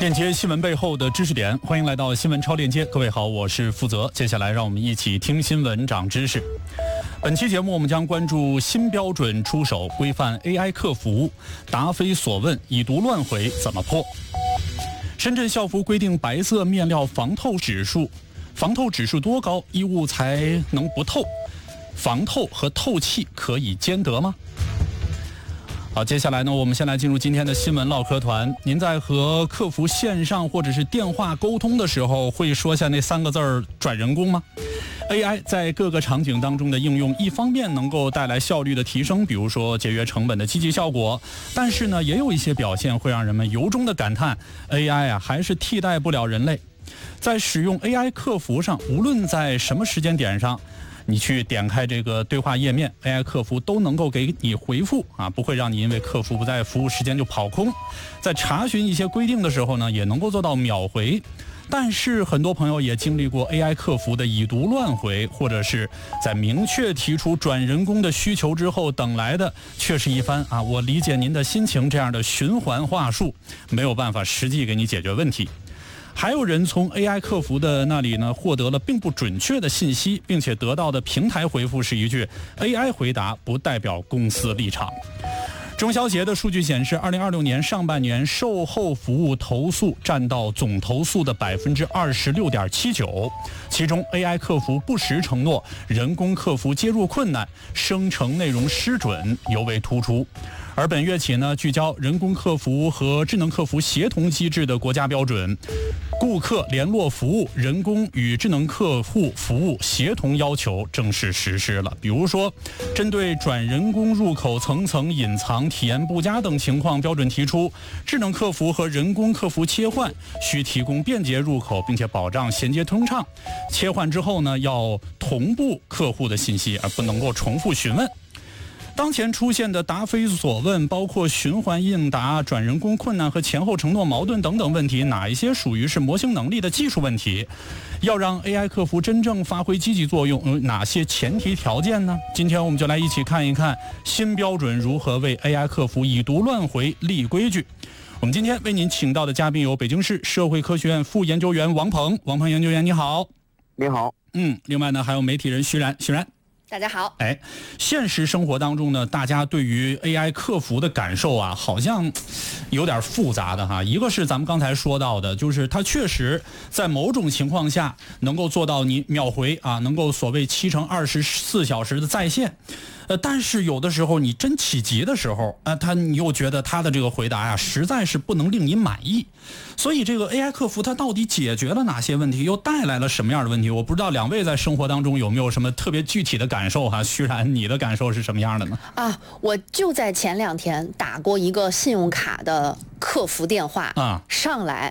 链接新闻背后的知识点，欢迎来到新闻超链接。各位好，我是负责。接下来让我们一起听新闻长知识。本期节目我们将关注新标准出手，规范 AI 客服，答非所问，已读乱回怎么破？深圳校服规定白色面料防透指数多高，衣物才能不透？防透和透气可以兼得吗？好，接下来呢，我们先来进入今天的新闻唠嗑团。您在和客服线上或者是电话沟通的时候，会说下那3个字儿转人工吗？ AI 在各个场景当中的应用，一方面能够带来效率的提升，比如说节约成本的积极效果，但是呢，也有一些表现会让人们由衷的感叹 AI 还是替代不了人类。在使用 AI 客服上，无论在什么时间点上，你去点开这个对话页面， AI 客服都能够给你回复不会让你因为客服不在服务时间就跑空。在查询一些规定的时候呢，也能够做到秒回。但是很多朋友也经历过 AI 客服的已读乱回，或者是在明确提出转人工的需求之后，等来的却是一番我理解您的心情这样的循环话术，没有办法实际给你解决问题。还有人从 AI 客服的那里呢获得了并不准确的信息，并且得到的平台回复是一句 AI 回答不代表公司立场。中消协的数据显示，2026年上半年售后服务投诉占到总投诉的26.79%，其中 AI 客服不实承诺、人工客服接入困难、生成内容失准尤为突出。而本月起呢，聚焦人工客服和智能客服协同机制的国家标准，顾客联络服务人工与智能客户服务协同要求正式实施了。比如说，针对转人工入口层层隐藏、体验不佳等情况，标准提出，智能客服和人工客服切换需提供便捷入口，并且保障衔接通畅。切换之后呢，要同步客户的信息，而不能够重复询问。当前出现的答非所问，包括循环应答、转人工困难和前后承诺矛盾等等问题，哪一些属于是模型能力的技术问题？要让 AI 客服真正发挥积极作用，有哪些前提条件呢？今天我们就来一起看一看新标准如何为 AI 客服已读乱回立规矩。我们今天为您请到的嘉宾有北京市社会科学院副研究员王鹏研究员，你好。 你好。 另外呢，还有媒体人徐然。 大家好。 现实生活当中呢，大家对于 AI 客服的感受好像有点复杂的哈。一个是咱们刚才说到的，就是它确实在某种情况下能够做到你秒回能够所谓7乘24小时的在线。但是有的时候你真起急的时候你又觉得他的这个回答实在是不能令你满意。所以这个 AI 客服它到底解决了哪些问题，又带来了什么样的问题？我不知道两位在生活当中有没有什么特别具体的感受徐然，你的感受是什么样的呢？ 我就在前2天打过一个信用卡的客服电话上来